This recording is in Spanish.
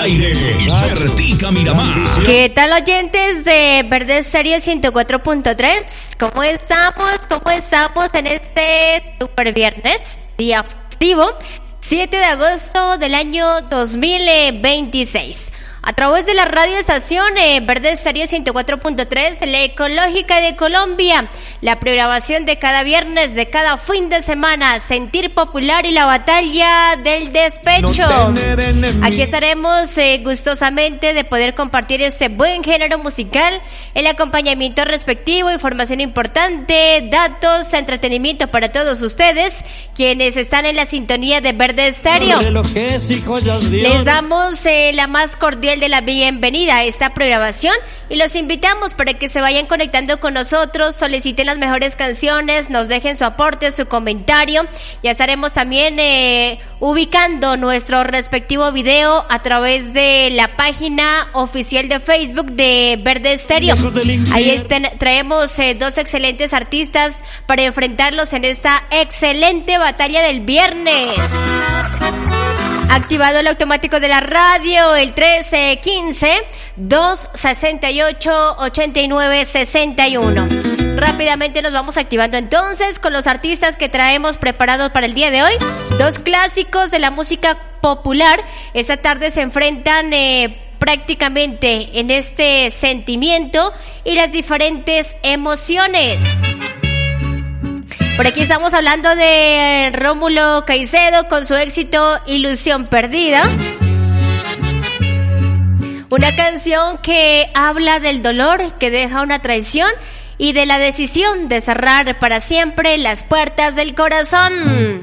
aire, Bertica Miramar. ¿Qué tal, oyentes de Verde Estéreo 104.3? ¿Cómo estamos? ¿Cómo estamos en este super viernes, día festivo, 7 de agosto del año 2026? A través de la radio estación Verde Estéreo 104.3, la ecológica de Colombia, la programación de cada viernes, de cada fin de semana, Sentir Popular y la batalla del despecho. Aquí estaremos gustosamente de poder compartir este buen género musical, el acompañamiento respectivo, información importante, datos, entretenimiento para todos ustedes, quienes están en la sintonía de Verde Estéreo. Les damos la más cordial de la bienvenida a esta programación y los invitamos para que se vayan conectando con nosotros, soliciten las mejores canciones, nos dejen su aporte, su comentario. Ya estaremos también ubicando nuestro respectivo video a través de la página oficial de Facebook de Verde Estéreo. Ahí traemos dos excelentes artistas para enfrentarlos en esta excelente batalla del viernes. Activado el automático de la radio, el 1315-268-8961. Rápidamente nos vamos activando entonces con los artistas que traemos preparados para el día de hoy. Dos clásicos de la música popular. Esta tarde se enfrentan prácticamente en este sentimiento y las diferentes emociones. Por aquí estamos hablando de Rómulo Caicedo con su éxito Ilusión Perdida. Una canción que habla del dolor que deja una traición y de la decisión de cerrar para siempre las puertas del corazón.